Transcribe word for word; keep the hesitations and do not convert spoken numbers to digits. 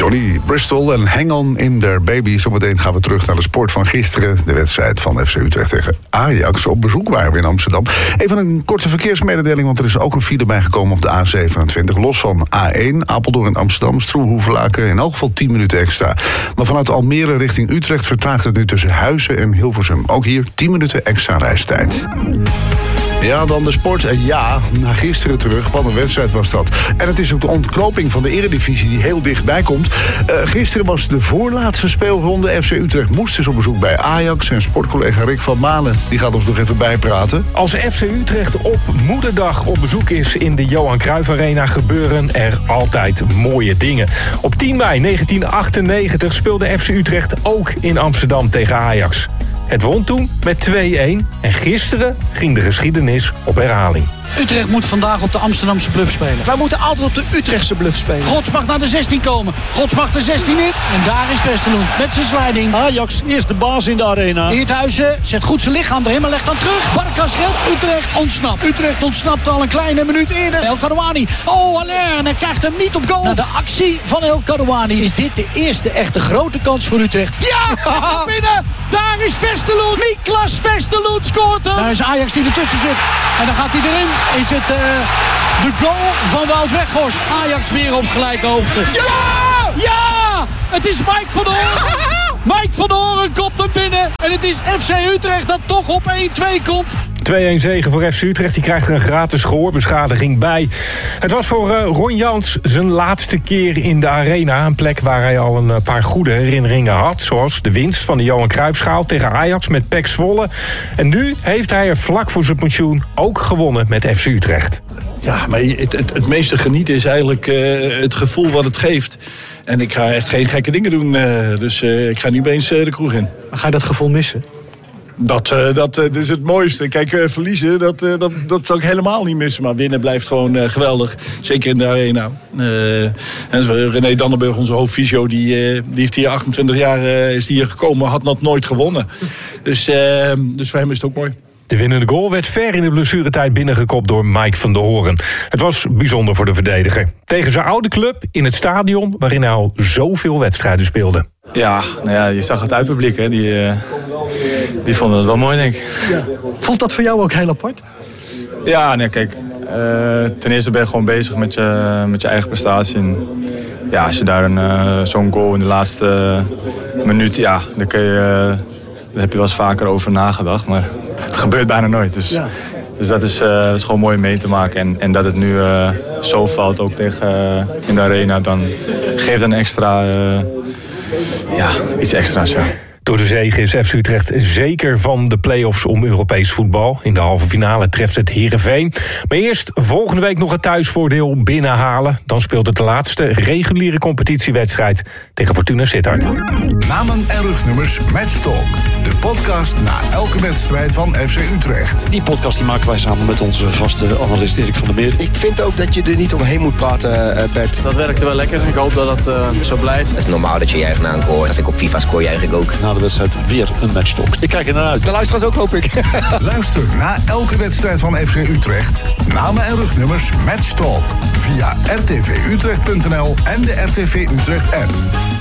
Johnny Bristol en Hang On in Their Baby. Zometeen gaan we terug naar de sport van gisteren. De wedstrijd van F C Utrecht tegen Ajax. Op bezoek waren we in Amsterdam. Even een korte verkeersmededeling, want er is ook een file bijgekomen op de A zevenentwintig. Los van A één, Apeldoorn en Amsterdam, Stroe-Hoevelaken. In elk geval tien minuten extra. Maar vanuit Almere richting Utrecht vertraagt het nu tussen Huizen en Hilversum. Ook hier tien minuten extra reistijd. Ja, dan de sport. En ja, na gisteren terug. Wat een wedstrijd was dat. En het is ook de ontknoping van de Eredivisie die heel dichtbij komt. Uh, gisteren was de voorlaatste speelronde. F C Utrecht moest dus op bezoek bij Ajax. En sportcollega Rick van Malen die gaat ons nog even bijpraten. Als F C Utrecht op moederdag op bezoek is in de Johan Cruijff Arena, gebeuren er altijd mooie dingen. Op tien mei negentien achtennegentig speelde F C Utrecht ook in Amsterdam tegen Ajax. Het won toen met twee-een en gisteren ging de geschiedenis op herhaling. Utrecht moet vandaag op de Amsterdamse bluff spelen. Wij moeten altijd op de Utrechtse bluff spelen. Gods mag naar de zestien komen. Gods mag de zestien in. En daar is Westerloen met zijn sliding. Ajax is de baas in de arena. Eerthuizen zet goed zijn lichaam erin, maar legt dan terug. Barkas redt. Utrecht ontsnapt. Utrecht ontsnapt al een kleine minuut eerder. El Karouani. Oh, Allaire. En hij krijgt hem niet op goal. Na de actie van El Karouani is dit de eerste echte grote kans voor Utrecht. Ja! Binnen! Daar is Westerloen. Niklas Westerloen scoort hem. Daar is Ajax die ertussen zit. En dan gaat hij erin. Is het uh, de goal van Wout Weghorst. Ajax weer op gelijke hoogte. Ja! Ja! Het is Mike van der Hoorn. Mike van der Hoorn komt hem binnen. En het is F C Utrecht dat toch op één-twee komt. twee-een zege voor F C Utrecht. Die krijgt er een gratis gehoorbeschadiging bij. Het was voor uh, Ron Jans zijn laatste keer in de arena. Een plek waar hij al een paar goede herinneringen had. Zoals de winst van de Johan Cruijffschaal tegen Ajax met P E C Zwolle. En nu heeft hij er vlak voor zijn pensioen ook gewonnen met F C Utrecht. Ja, maar het, het, het meeste genieten is eigenlijk uh, het gevoel wat het geeft. En ik ga echt geen gekke dingen doen. Uh, dus uh, ik ga nu opeens uh, de kroeg in. Maar ga je dat gevoel missen? Dat, uh, dat, uh, dat is het mooiste. Kijk, uh, verliezen, dat, uh, dat, dat zou ik helemaal niet missen. Maar winnen blijft gewoon uh, geweldig. Zeker in de arena. Uh, en René Dannenburg, onze hoofdfysio, die, uh, die heeft hier achtentwintig jaar uh, is hier gekomen. Had nog nooit gewonnen. Dus, uh, dus voor hem is het ook mooi. De winnende goal werd ver in de blessuretijd binnengekopt door Mike van der Hoorn. Het was bijzonder voor de verdediger. Tegen zijn oude club in het stadion waarin hij al zoveel wedstrijden speelde. Ja, nou ja, je zag het uitpubliek, hè. Die, uh, die vonden het wel mooi, denk ik. Ja. Voelt dat voor jou ook heel apart? Ja, nee, kijk. Uh, ten eerste ben je gewoon bezig met je, met je eigen prestatie. En ja, als je daar een, uh, zo'n goal in de laatste uh, minuut, ja, dan, kun je, uh, daar heb je wel eens vaker over nagedacht. Maar het gebeurt bijna nooit. Dus, ja. dus dat, is, uh, dat is gewoon mooi mee te maken. En, en dat het nu uh, zo valt, ook tegen, uh, in de arena, dan geeft een extra, uh, ja, iets extra's, ja. Door de zege is F C Utrecht zeker van de play-offs om Europees voetbal. In de halve finale treft het Heerenveen. Maar eerst volgende week nog het thuisvoordeel binnenhalen. Dan speelt het de laatste reguliere competitiewedstrijd tegen Fortuna Sittard. Namen en rugnummers Matchtalk. De podcast na elke wedstrijd van F C Utrecht. Die podcast die maken wij samen met onze vaste analist Erik van der Meer. Ik vind ook dat je er niet omheen moet praten, uh, Bert. Dat werkte wel lekker. Ik hoop dat dat uh, zo blijft. Het is normaal dat je juicht na een goal. Als ik op FIFA scoor, juich ik ook. Na de wedstrijd weer een matchtalk. Ik kijk er naar uit. De luisteraars ook, hoop ik. Luister na elke wedstrijd van F C Utrecht. Namen en rugnummers Matchtalk. Via r t v utrecht punt n l en de R T V Utrecht app.